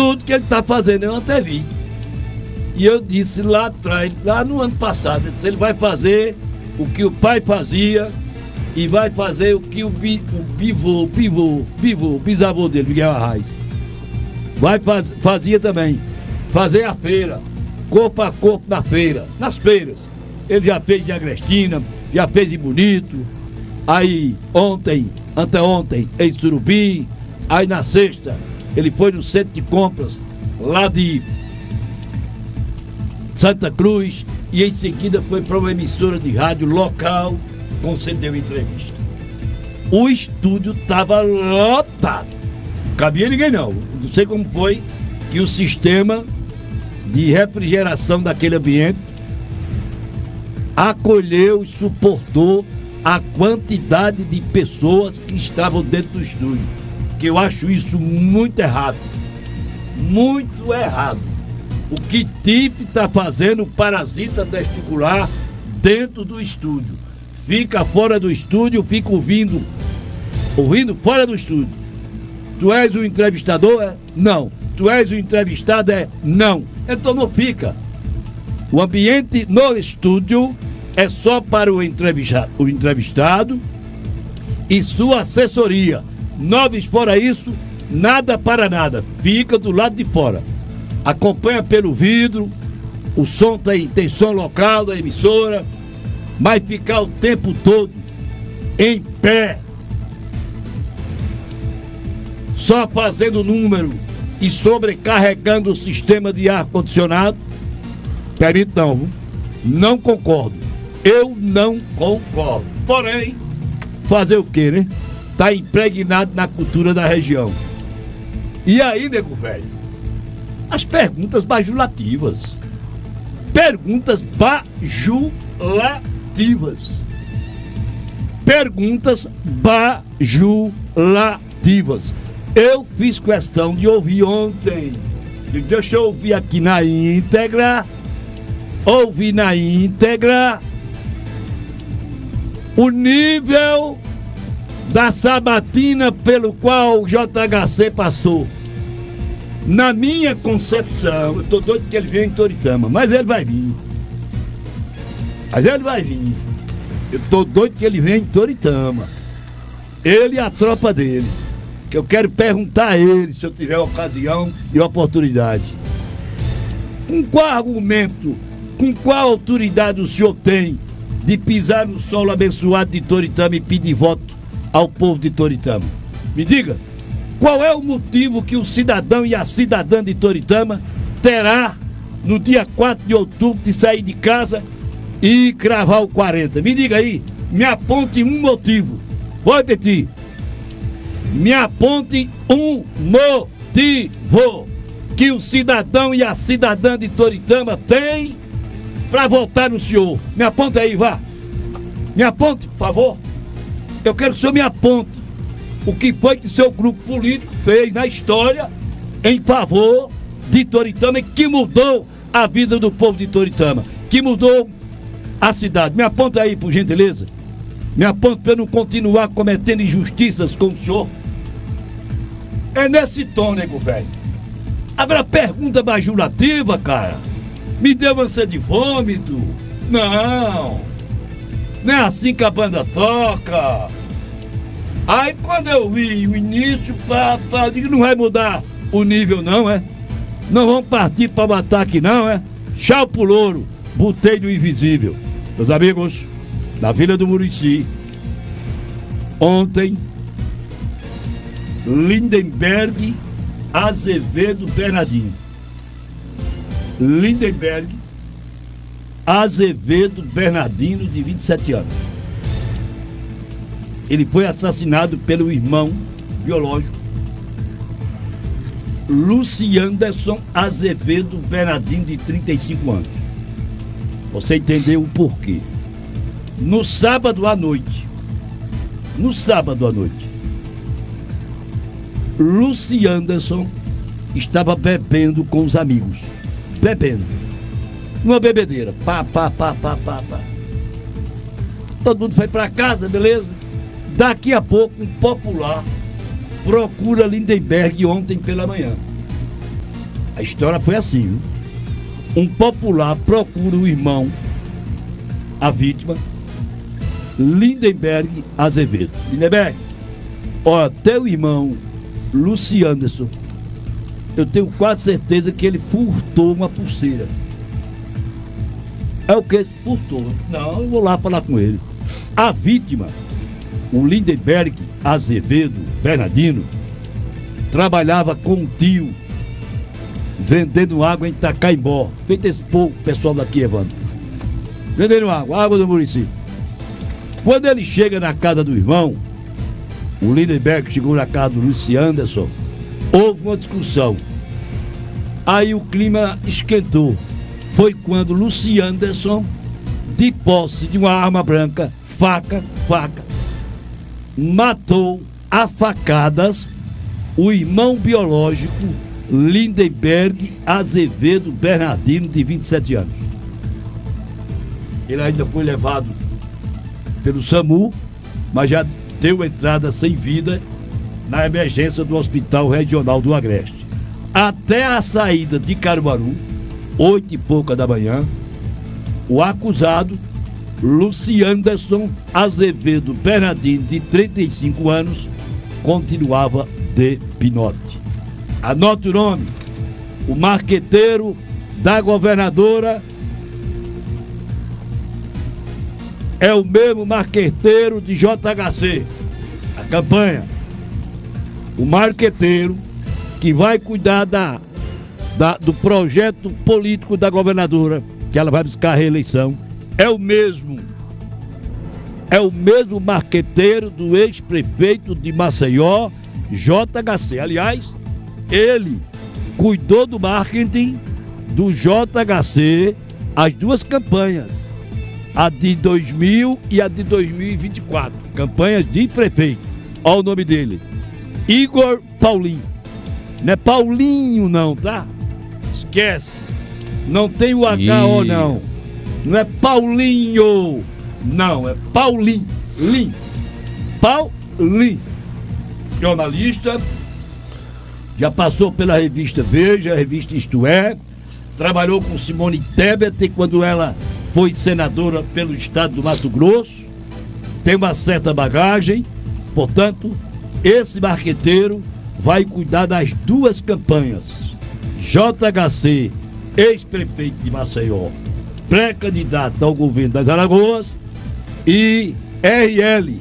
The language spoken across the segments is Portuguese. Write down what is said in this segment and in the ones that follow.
Tudo que ele está fazendo eu até vi. E eu disse lá atrás, lá no ano passado, ele vai fazer o que o pai fazia e vai fazer o que o bisavô dele, Miguel Arraes, fazia também. Fazer a feira, corpo a corpo na feira, nas feiras. Ele já fez em Agrestina, já fez em Bonito, aí anteontem em Surubim, aí na sexta ele foi no centro de compras lá de Santa Cruz e em seguida foi para uma emissora de rádio local, concedeu entrevista. O estúdio estava lotado, cabia ninguém não sei como foi que o sistema de refrigeração daquele ambiente acolheu e suportou a quantidade de pessoas que estavam dentro do estúdio, que eu acho isso muito errado, muito errado. O que TIP está fazendo, parasita testicular dentro do estúdio, fica fora do estúdio, fica ouvindo fora do estúdio. Tu és o entrevistador? É? Não. Tu és o entrevistado? É? Não. Então não fica. O ambiente no estúdio é só para o entrevistado e sua assessoria. Noves fora isso, nada para nada. Fica do lado de fora. Acompanha pelo vidro, o som tem som local da emissora, mas ficar o tempo todo em pé, só fazendo número e sobrecarregando o sistema de ar-condicionado, perito não, não concordo. Eu não concordo. Porém, fazer o quê, né? Tá impregnado na cultura da região. E aí, nego velho, as perguntas bajulativas. Perguntas bajulativas. Perguntas bajulativas. Eu fiz questão de ouvir ontem. Deixa eu ouvir aqui na íntegra. Ouvi na íntegra o nível da sabatina pelo qual o JHC passou. Na minha concepção, eu tô doido que ele venha em Toritama, mas ele vai vir. Eu tô doido que ele venha em Toritama. Ele e a tropa dele. Que eu quero perguntar a ele, se eu tiver ocasião e oportunidade. Com qual argumento, com qual autoridade o senhor tem de pisar no solo abençoado de Toritama e pedir voto ao povo de Toritama? Me diga, qual é o motivo que o cidadão e a cidadã de Toritama terá no dia 4 de outubro de sair de casa e cravar o 40? Me diga aí, me aponte um motivo. Vou repetir. Me aponte um motivo que o cidadão e a cidadã de Toritama têm para votar no senhor. Me aponte aí, vá. Me aponte, por favor. Eu quero que o senhor me aponte o que foi que seu grupo político fez na história em favor de Toritama e que mudou a vida do povo de Toritama, que mudou a cidade. Me aponta aí, por gentileza. Me aponta para eu não continuar cometendo injustiças com o senhor. É nesse tom, nego velho. Agora, pergunta bajulativa, cara. Me deu ânsia de vômito. Não é assim que a banda toca. Aí quando eu vi o início, eu digo, não vai mudar o nível não, é? Não vamos partir para matar aqui não, é? Tchau pro louro, botei no invisível. Meus amigos, na Vila do Murici, ontem, Lindenberg Azevedo Bernardino. Lindenberg Azevedo Bernardino, de 27 anos. Ele foi assassinado pelo irmão biológico Lucianderson Azevedo Bernardino, de 35 anos. Você entendeu o porquê. No sábado à noite, Lucianderson estava bebendo com os amigos. Numa bebedeira. Pá. Todo mundo foi pra casa, beleza? Daqui a pouco, um popular procura Lindenberg ontem pela manhã. A história foi assim, viu? Um popular procura o irmão, a vítima, Lindenberg Azevedo. Lindenberg, ó, teu irmão Lucianderson, eu tenho quase certeza que ele furtou uma pulseira. É o que? Furtou. Não, eu vou lá falar com ele. A vítima, o Lindenberg Azevedo Bernardino, trabalhava com um tio vendendo água em Itacaimbó. Feito esse povo, pessoal daqui, Evandro. Vendendo água do município. Quando ele chega na casa do irmão, o Lindenberg chegou na casa do Lucianderson, houve uma discussão. Aí o clima esquentou. Foi quando Lucianderson, de posse de uma arma branca, faca, matou a facadas o irmão biológico Lindenberg Azevedo Bernardino, de 27 anos. Ele ainda foi levado pelo SAMU, mas já deu entrada sem vida na emergência do Hospital Regional do Agreste. Até a saída de Caruaru, 8 e pouca da manhã, o acusado, Lucianderson Azevedo Bernardino, de 35 anos, continuava de pinote. Anote o nome: o marqueteiro da governadora é o mesmo marqueteiro de JHC. A campanha. O marqueteiro que vai cuidar do projeto político da governadora, que ela vai buscar a reeleição, é o mesmo marqueteiro do ex-prefeito de Maceió, JHC. Aliás, ele cuidou do marketing do JHC, as duas campanhas, a de 2000 e a de 2024, campanhas de prefeito. Olha o nome dele: Igor Paulinho. Não é Paulinho não, tá? Esquece. Não tem o H-O não. Não é Paulinho. Não, é Paulinho. Paulinho. Jornalista. Já passou pela revista Veja, a revista Isto É. Trabalhou com Simone Tebet quando ela foi senadora pelo estado do Mato Grosso. Tem uma certa bagagem. Portanto, esse marqueteiro vai cuidar das duas campanhas. JHC, ex-prefeito de Maceió, pré-candidato ao governo das Alagoas, e RL,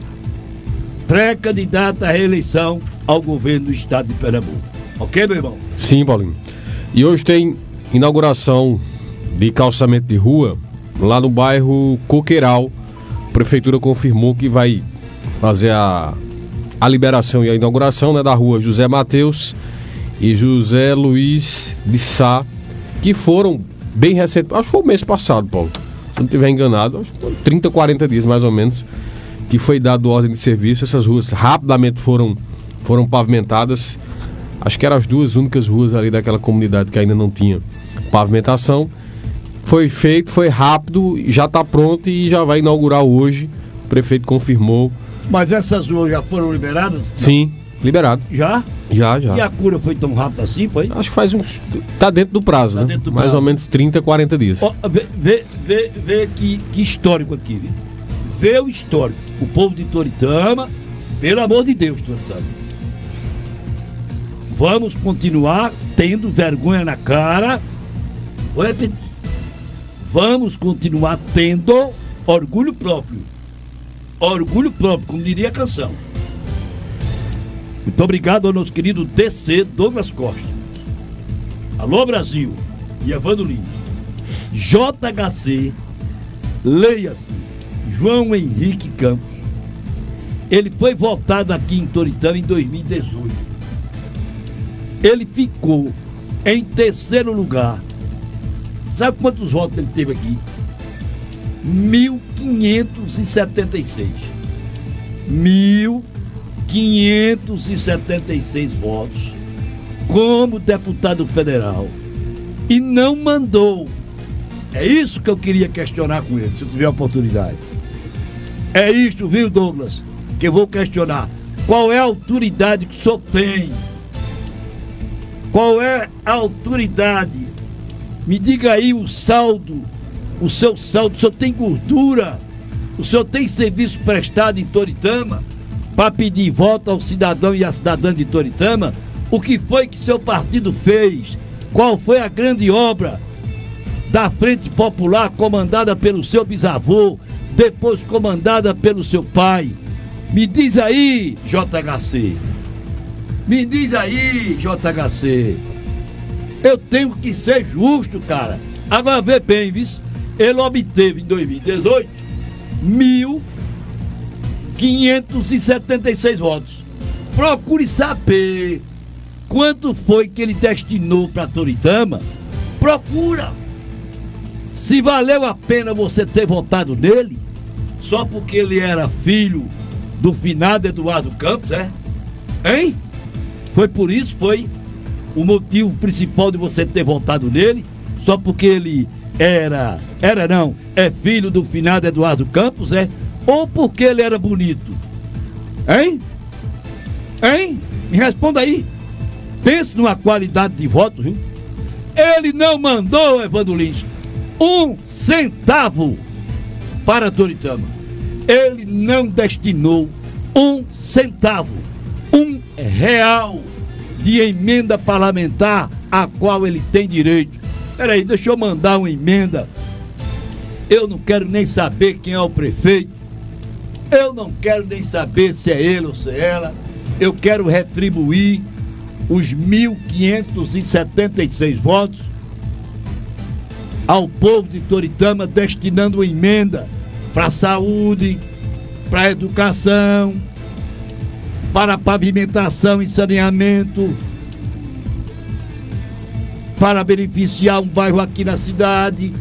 pré-candidato à reeleição ao governo do estado de Pernambuco. Ok, meu irmão? Sim, Paulinho. E hoje tem inauguração de calçamento de rua lá no bairro Coqueiral. A prefeitura confirmou que vai fazer a liberação e a inauguração, né, da rua José Mateus e José Luiz de Sá, que foram bem recentes. Acho que foi o mês passado, Paulo, se não estiver enganado, acho que foi 30, 40 dias mais ou menos, que foi dado ordem de serviço. Essas ruas rapidamente foram pavimentadas. Acho que eram as duas únicas ruas ali daquela comunidade que ainda não tinha pavimentação. Foi feito, foi rápido, já está pronto e já vai inaugurar hoje. O prefeito confirmou. Mas essas ruas já foram liberadas? Sim, liberado. Já? Já. E a cura foi tão rápida assim, foi? Acho que faz uns... Tá dentro do prazo, né? Dentro do mais prazo. ou menos 30, 40 dias. Ó, vê que histórico aqui, viu? Vê o histórico. O povo de Toritama, pelo amor de Deus, Toritama. Vamos continuar tendo vergonha na cara. Vou repetir. Vamos continuar tendo orgulho próprio. Orgulho próprio, como diria a canção. Muito obrigado ao nosso querido DC Douglas Costa. Alô, Brasil. E Evandro Lima. JHC, leia-se, João Henrique Campos. Ele foi votado aqui em Toritama em 2018. Ele ficou em terceiro lugar. Sabe quantos votos ele teve aqui? 1.576. 1.576 votos como deputado federal. E não mandou. É isso que eu queria questionar com ele, se eu tiver a oportunidade. É isso, viu, Douglas? Que eu vou questionar. Qual é a autoridade que o senhor tem Qual é a autoridade? Me diga aí o saldo, o seu saldo. O senhor tem gordura? O senhor tem serviço prestado em Toritama para pedir voto ao cidadão e à cidadã de Toritama? O que foi que seu partido fez? Qual foi a grande obra da Frente Popular comandada pelo seu bisavô, depois comandada pelo seu pai? Me diz aí, JHC. Me diz aí, JHC. Eu tenho que ser justo, cara. Agora vê bem, viu? Ele obteve em 2018 1.576 votos. Procure saber quanto foi que ele destinou para Toritama. Procura. Se valeu a pena você ter votado nele, só porque ele era filho do finado Eduardo Campos, é? Hein? Foi por isso, foi o motivo principal de você ter votado nele, só porque ele é filho do finado Eduardo Campos, é? Ou porque ele era bonito? Hein? Hein? Me responda aí. Pense numa qualidade de voto, viu? Ele não mandou, Evandro Lins, 1 centavo para Toritama. Ele não destinou 1 centavo, R$1 de emenda parlamentar a qual ele tem direito. Peraí, deixa eu mandar uma emenda. Eu não quero nem saber quem é o prefeito. Eu não quero nem saber se é ele ou se é ela. Eu quero retribuir os 1.576 votos ao povo de Toritama, destinando uma emenda para a saúde, para a educação, para a pavimentação e saneamento, para beneficiar um bairro aqui na cidade.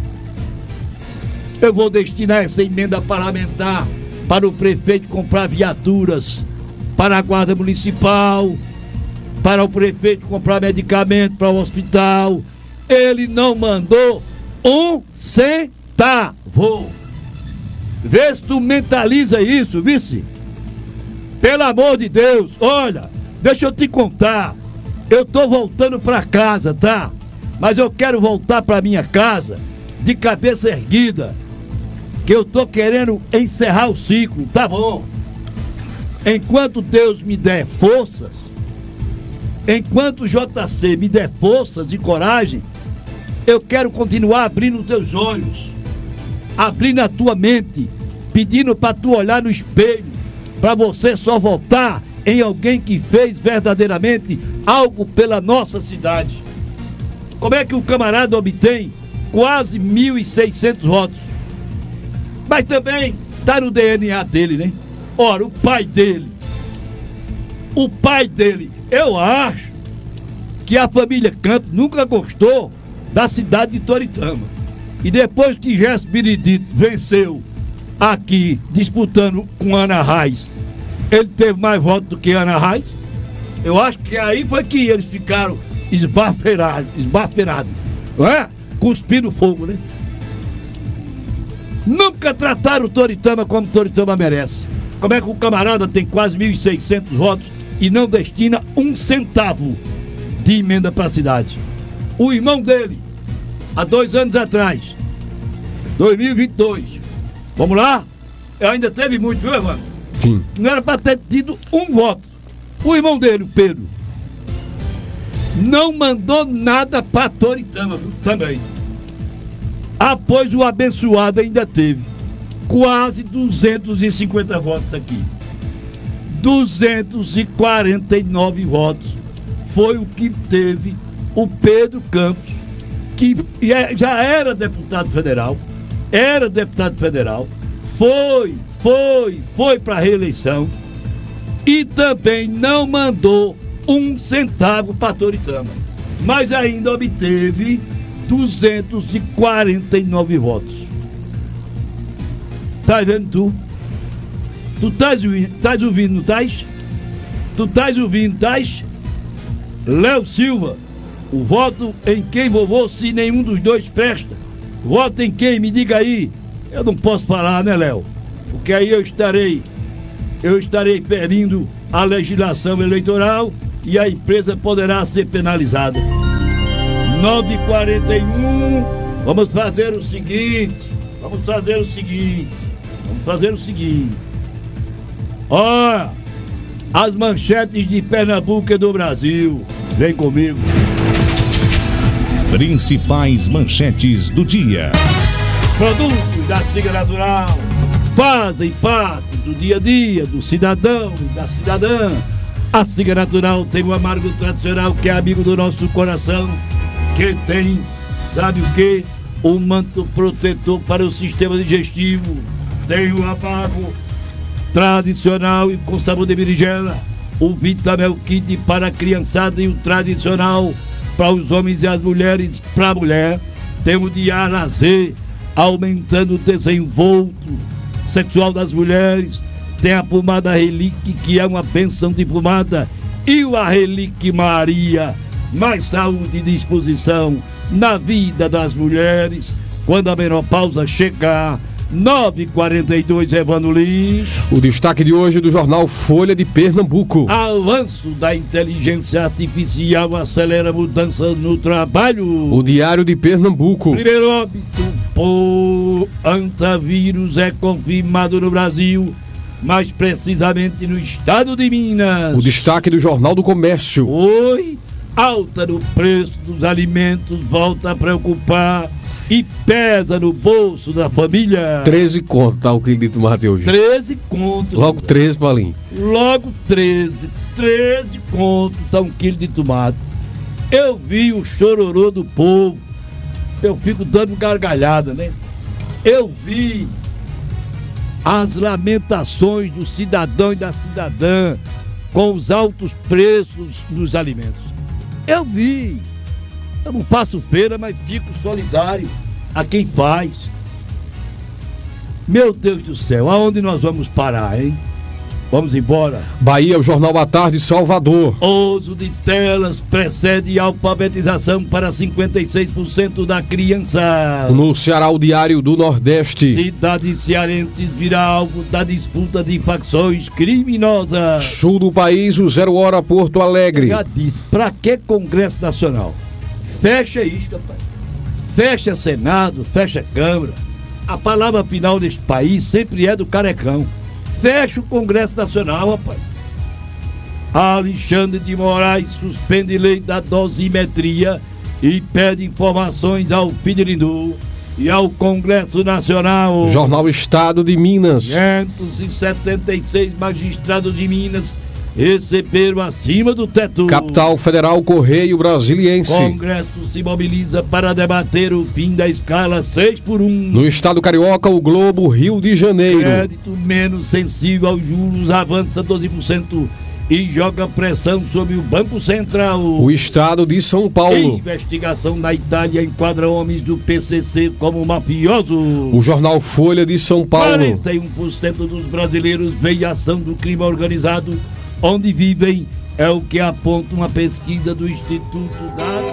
Eu vou destinar essa emenda parlamentar para o prefeito comprar viaturas para a guarda municipal, para o prefeito comprar medicamento para o hospital. Ele não mandou 1 centavo. Vê se tu mentaliza isso, vice. Pelo amor de Deus, olha, deixa eu te contar. Eu tô voltando pra casa, tá? Mas eu quero voltar pra minha casa de cabeça erguida, que eu tô querendo encerrar o ciclo, tá bom? Enquanto Deus me der forças, enquanto o JC me der forças e coragem, eu quero continuar abrindo os teus olhos, abrindo a tua mente, pedindo para tu olhar no espelho, para você só votar em alguém que fez verdadeiramente algo pela nossa cidade. Como é que o camarada obtém quase 1.600 votos? Mas também está no DNA dele, né? Ora, o pai dele, eu acho que a família Campos nunca gostou da cidade de Toritama. E depois que Gerson Benedito venceu aqui, disputando com Ana Raiz, ele teve mais votos do que Ana Raiz. Eu acho que aí foi que eles ficaram esbaferados, não é? Cuspindo fogo, né? Nunca trataram o Toritama como Toritama merece. Como é que o camarada tem quase 1.600 votos e não destina 1 centavo de emenda para a cidade? O irmão dele, há 2 anos atrás, 2022, vamos lá? Ainda teve muito, viu, Evandro? Sim. Não era para ter tido 1 voto. O irmão dele, o Pedro, não mandou nada para Toritama, viu? Também. Após o abençoado ainda teve quase 250 votos aqui. 249 votos foi o que teve o Pedro Campos, que já era deputado federal, foi para a reeleição e também não mandou 1 centavo para Toritama, mas ainda obteve 249 votos. Tá vendo tu? Tu estás ouvindo, não estás? Tu estás ouvindo, estás? Léo Silva, o voto em quem vovô, se nenhum dos dois presta? Voto em quem? Me diga aí. Eu não posso falar, né, Léo? Porque aí eu estarei ferindo a legislação eleitoral e a empresa poderá ser penalizada. 9h41, vamos fazer o seguinte. Olha, as manchetes de Pernambuco e do Brasil. Vem comigo. Principais manchetes do dia. Produtos da Siga Natural fazem parte do dia a dia do cidadão e da cidadã. A Siga Natural tem um amargo tradicional que é amigo do nosso coração, que tem, sabe o que? Um manto protetor para o sistema digestivo. Tem o amargo tradicional e com sabor de berinjela. O Vitamel Kit para a criançada e o tradicional para os homens e as mulheres. Para a mulher, tem o de A a Z, aumentando o desenvolvimento sexual das mulheres. Tem a pomada Relique, que é uma benção de pomada, e o Relique Maria, mais saúde e disposição na vida das mulheres quando a menopausa chegar. 9h42, Evandro Lins. O destaque de hoje do jornal Folha de Pernambuco. Avanço da inteligência artificial acelera mudanças no trabalho. O Diário de Pernambuco. Primeiro óbito por antavírus é confirmado no Brasil, mais precisamente no estado de Minas. O destaque do Jornal do Comércio. Alta no preço dos alimentos volta a preocupar e pesa no bolso da família. 13 conto tá o quilo de tomate hoje. 13 conto. Logo 13, Paulinho. Logo 13 conto tá um quilo de tomate. Eu vi o chororô do povo. Eu fico dando gargalhada, né? Eu vi as lamentações do cidadão e da cidadã com os altos preços dos alimentos. Eu vi. Eu não faço feira, mas fico solidário a quem faz. Meu Deus do céu, aonde nós vamos parar, hein? Vamos embora. Bahia, o Jornal à Tarde, Salvador. Uso de telas precede alfabetização para 56% da criança. No Ceará, o Diário do Nordeste. Cidades cearenses vira alvo da disputa de facções criminosas. Sul do país, o 0 Hora, Porto Alegre. Eu já disse, pra que Congresso Nacional? Fecha isso, rapaz. Fecha Senado, fecha Câmara. A palavra final deste país sempre é do carecão. Fecha o Congresso Nacional, rapaz. Alexandre de Moraes suspende lei da dosimetria e pede informações ao Fidrindu e ao Congresso Nacional. Jornal Estado de Minas. 576 magistrados de Minas receberam acima do teto. Capital Federal, Correio Brasiliense. Congresso se mobiliza para debater o fim da escala 6x1. No estado carioca, o Globo, Rio de Janeiro. Crédito menos sensível aos juros avança 12% e joga pressão sobre o Banco Central. O estado de São Paulo. Investigação na Itália enquadra homens do PCC como mafiosos. O jornal Folha de São Paulo. 41% dos brasileiros veem a ação do crime organizado onde vivem, é o que aponta uma pesquisa do Instituto da